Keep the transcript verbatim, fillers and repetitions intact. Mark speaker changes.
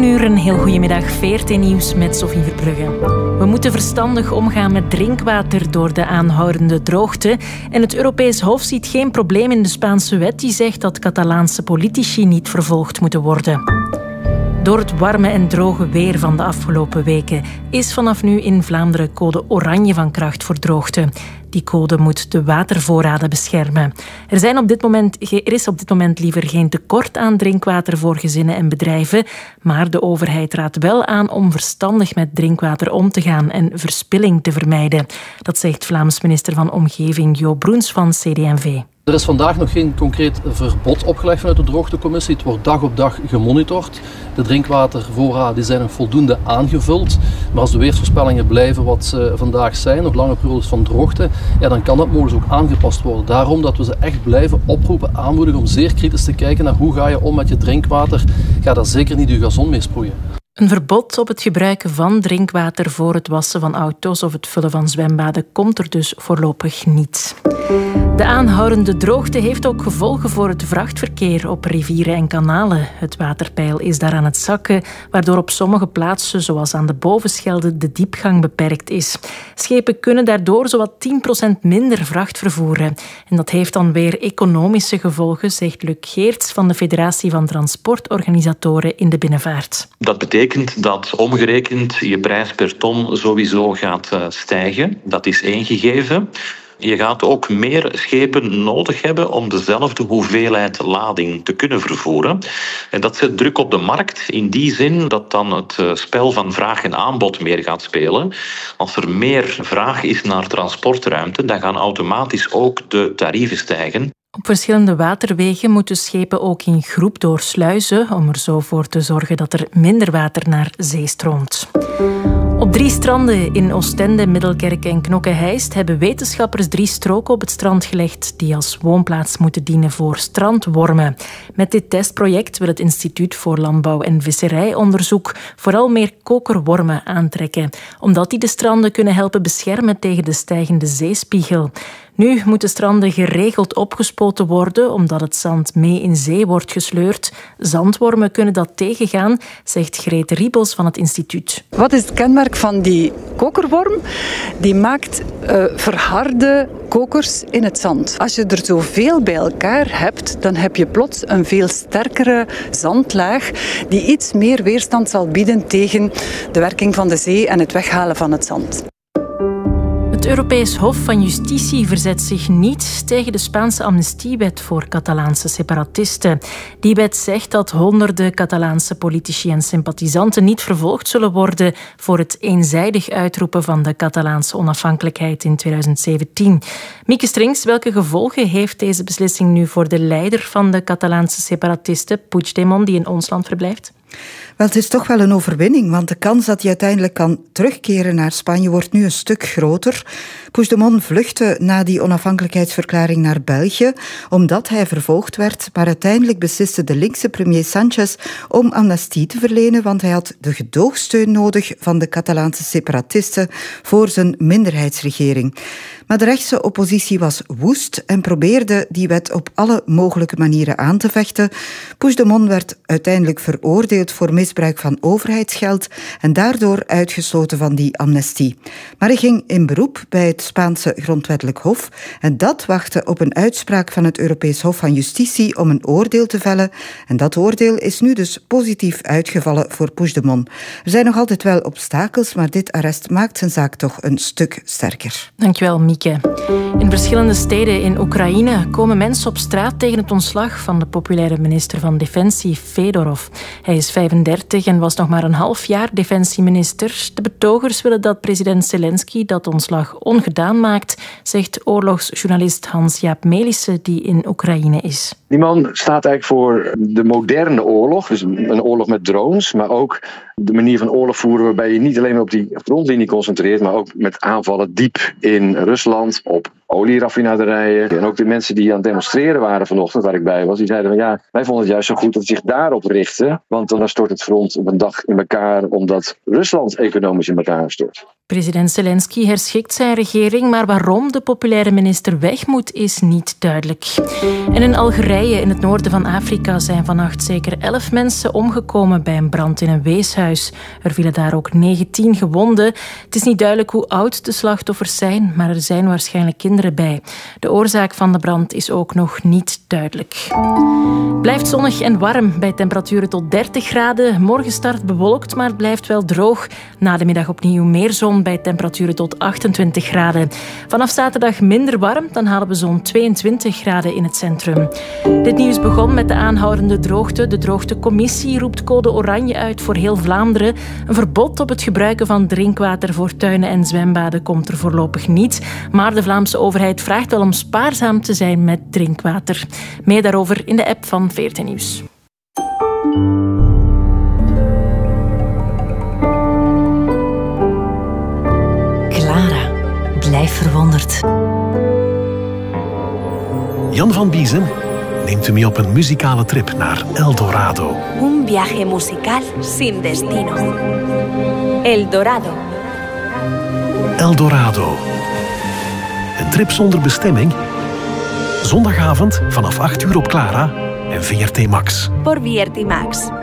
Speaker 1: uur, een heel goedemiddag. V R T Nieuws met Sophie Verbrugge. We moeten verstandig omgaan met drinkwater door de aanhoudende droogte. En het Europees Hof ziet geen probleem in de Spaanse wet die zegt dat Catalaanse politici niet vervolgd moeten worden. Door het warme en droge weer van de afgelopen weken is vanaf nu in Vlaanderen code oranje van kracht voor droogte. Die code moet de watervoorraden beschermen. Er, zijn op dit moment, er is op dit moment liever geen tekort aan drinkwater voor gezinnen en bedrijven, maar de overheid raadt wel aan om verstandig met drinkwater om te gaan en verspilling te vermijden. Dat zegt Vlaams minister van Omgeving Jo Broens van C D M V.
Speaker 2: Er is vandaag nog geen concreet verbod opgelegd vanuit de droogtecommissie. Het wordt dag op dag gemonitord. De drinkwatervoorraden die zijn nog voldoende aangevuld. Maar als de weersvoorspellingen blijven wat ze vandaag zijn, nog lange periodes van droogte, ja, dan kan dat mogelijk ook aangepast worden. Daarom dat we ze echt blijven oproepen, aanmoedigen om zeer kritisch te kijken naar hoe ga je om met je drinkwater. Ga daar zeker niet je gazon mee sproeien.
Speaker 1: Een verbod op het gebruiken van drinkwater voor het wassen van auto's of het vullen van zwembaden komt er dus voorlopig niet. De aanhoudende droogte heeft ook gevolgen voor het vrachtverkeer op rivieren en kanalen. Het waterpeil is daar aan het zakken, waardoor op sommige plaatsen, zoals aan de Bovenschelde, de diepgang beperkt is. Schepen kunnen daardoor zowat tien procent minder vracht vervoeren. En dat heeft dan weer economische gevolgen, zegt Luc Geerts van de Federatie van Transportorganisatoren in de Binnenvaart.
Speaker 3: Dat betekent dat omgerekend je prijs per ton sowieso gaat stijgen. Dat is één gegeven. Je gaat ook meer schepen nodig hebben om dezelfde hoeveelheid lading te kunnen vervoeren. En dat zet druk op de markt in die zin dat dan het spel van vraag en aanbod meer gaat spelen. Als er meer vraag is naar transportruimte, dan gaan automatisch ook de tarieven stijgen.
Speaker 1: Op verschillende waterwegen moeten schepen ook in groep doorsluizen om er zo voor te zorgen dat er minder water naar zee stroomt. Op drie stranden in Oostende, Middelkerk en Knokke-Heist hebben wetenschappers drie stroken op het strand gelegd die als woonplaats moeten dienen voor strandwormen. Met dit testproject wil het Instituut voor Landbouw en Visserijonderzoek vooral meer kokerwormen aantrekken, omdat die de stranden kunnen helpen beschermen tegen de stijgende zeespiegel. Nu moeten stranden geregeld opgespoten worden, omdat het zand mee in zee wordt gesleurd. Zandwormen kunnen dat tegengaan, zegt Grete Riebels van het instituut.
Speaker 4: Wat is het kenmerk van die kokerworm? Die maakt uh, verharde kokers in het zand. Als je er zoveel bij elkaar hebt, dan heb je plots een veel sterkere zandlaag die iets meer weerstand zal bieden tegen de werking van de zee en het weghalen van het zand.
Speaker 1: Het Europees Hof van Justitie verzet zich niet tegen de Spaanse amnestiewet voor Catalaanse separatisten. Die wet zegt dat honderden Catalaanse politici en sympathisanten niet vervolgd zullen worden voor het eenzijdig uitroepen van de Catalaanse onafhankelijkheid in tweeduizend zeventien. Mieke Strings, welke gevolgen heeft deze beslissing nu voor de leider van de Catalaanse separatisten, Puigdemont, die in ons land verblijft?
Speaker 5: Wel, het is toch wel een overwinning, want de kans dat hij uiteindelijk kan terugkeren naar Spanje wordt nu een stuk groter. Puigdemont vluchtte na die onafhankelijkheidsverklaring naar België, omdat hij vervolgd werd, maar uiteindelijk besliste de linkse premier Sánchez om amnestie te verlenen, want hij had de gedoogsteun nodig van de Catalaanse separatisten voor zijn minderheidsregering. Maar de rechtse oppositie was woest en probeerde die wet op alle mogelijke manieren aan te vechten. Puigdemont werd uiteindelijk veroordeeld voor misbruik van overheidsgeld en daardoor uitgesloten van die amnestie. Maar hij ging in beroep bij het Spaanse grondwettelijk hof en dat wachtte op een uitspraak van het Europees Hof van Justitie om een oordeel te vellen. En dat oordeel is nu dus positief uitgevallen voor Puigdemont. Er zijn nog altijd wel obstakels, maar dit arrest maakt zijn zaak toch een stuk sterker.
Speaker 1: Dankjewel, Mieke. In verschillende steden in Oekraïne komen mensen op straat tegen het ontslag van de populaire minister van Defensie, Fedorov. Hij is vijfendertig en was nog maar een half jaar defensieminister. De betogers willen dat president Zelensky dat ontslag ongedaan maakt, zegt oorlogsjournalist Hans-Jaap Melissen, die in Oekraïne is.
Speaker 6: Die man staat eigenlijk voor de moderne oorlog, dus een oorlog met drones, maar ook de manier van oorlog voeren waarbij je niet alleen op die frontlinie concentreert, maar ook met aanvallen diep in Rusland, op olieraffinaderijen. En ook de mensen die aan het demonstreren waren vanochtend, waar ik bij was, die zeiden van ja, wij vonden het juist zo goed dat het zich daarop richtte, want dan stort het front op een dag in elkaar, omdat Rusland economisch in elkaar stort.
Speaker 1: President Zelensky herschikt zijn regering, maar waarom de populaire minister weg moet, is niet duidelijk. En in Algerije, in het noorden van Afrika, zijn vannacht zeker elf mensen omgekomen bij een brand in een weeshuis. Er vielen daar ook negentien gewonden. Het is niet duidelijk hoe oud de slachtoffers zijn, maar er zijn waarschijnlijk kinderen bij. De oorzaak van de brand is ook nog niet duidelijk. Het blijft zonnig en warm bij temperaturen tot dertig graden. Morgen start bewolkt, maar het blijft wel droog. Na de middag opnieuw meer zon bij temperaturen tot achtentwintig graden. Vanaf zaterdag minder warm, dan halen we zo'n tweeëntwintig graden in het centrum. Dit nieuws begon met de aanhoudende droogte. De droogtecommissie roept code oranje uit voor heel Vlaanderen. Een verbod op het gebruiken van drinkwater voor tuinen en zwembaden komt er voorlopig niet. Maar de Vlaamse overheid vraagt wel om spaarzaam te zijn met drinkwater. Meer daarover in de app van V R T Nieuws.
Speaker 7: Blijf verwonderd.
Speaker 8: Jan van Biezen neemt u mee op een muzikale trip naar El Dorado.
Speaker 9: Un viaje musical sin destino. El Dorado.
Speaker 8: El Dorado. Een trip zonder bestemming. Zondagavond vanaf acht uur op Clara en V R T Max.
Speaker 9: Por V R T Max.